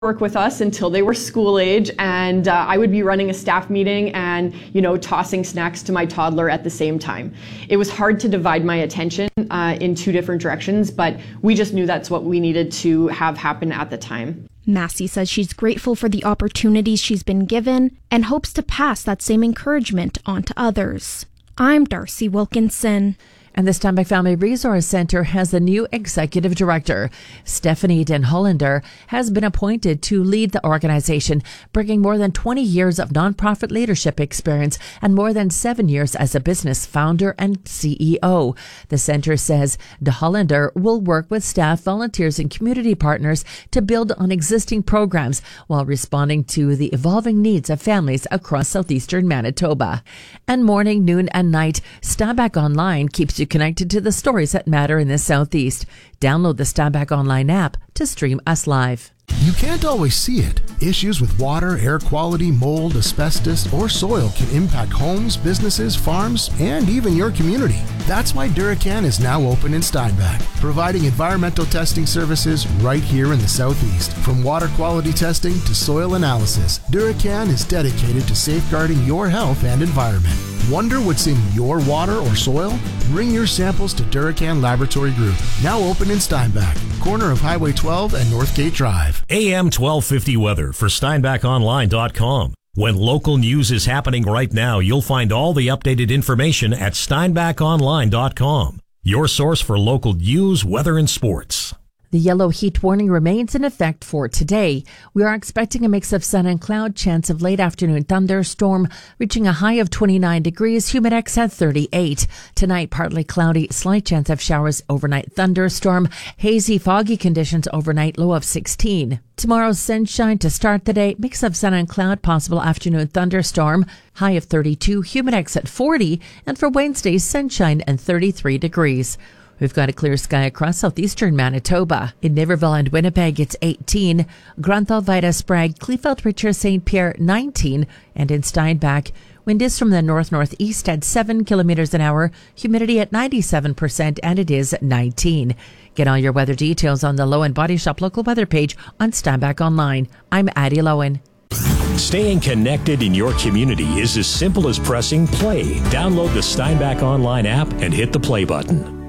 work with us until they were school age, and I would be running a staff meeting and, tossing snacks to my toddler at the same time. It was hard to divide my attention in two different directions, but we just knew that's what we needed to have happen at the time. Massey says she's grateful for the opportunities she's been given and hopes to pass that same encouragement on to others. I'm Darcy Wilkinson. And the Steinbach Family Resource Center has a new executive director. Stephanie Den Hollander has been appointed to lead the organization, bringing more than 20 years of nonprofit leadership experience and more than 7 years as a business founder and CEO. The center says Den Hollander will work with staff, volunteers, and community partners to build on existing programs while responding to the evolving needs of families across southeastern Manitoba. And morning, noon, and night, Steinbach Online keeps you connected to the stories that matter in the Southeast. Download the Steinbach Online app to stream us live. You can't always see it. Issues with water, air quality, mold, asbestos, or soil can impact homes, businesses, farms, and even your community. That's why Duracan is now open in Steinbach, providing environmental testing services right here in the Southeast. From water quality testing to soil analysis, Duracan is dedicated to safeguarding your health and environment. Wonder what's in your water or soil? Bring your samples to Duracan Laboratory Group, now open in Steinbach, corner of Highway 12 and Northgate Drive. AM 1250 weather for SteinbachOnline.com. When local news is happening right now, you'll find all the updated information at SteinbachOnline.com. Your source for local news, weather, and sports. The yellow heat warning remains in effect for today. We are expecting a mix of sun and cloud, chance of late afternoon thunderstorm, reaching a high of 29 degrees, humidex at 38. Tonight, partly cloudy, slight chance of showers, overnight thunderstorm, hazy, foggy conditions overnight, low of 16. Tomorrow, sunshine to start the day, mix of sun and cloud, possible afternoon thunderstorm, high of 32, humidex at 40, and for Wednesday, sunshine and 33 degrees. We've got a clear sky across southeastern Manitoba. In Niverville and Winnipeg, it's 18. Grunthal, Vida, Sprague, Kleefeld, Richer, St. Pierre, 19. And in Steinbach, wind is from the north-northeast at 7 kilometers an hour, humidity at 97%, and it is 19. Get all your weather details on the Lowen Body Shop local weather page on Steinbach Online. I'm Addie Lowen. Staying connected in your community is as simple as pressing play. Download the Steinbach Online app and hit the play button.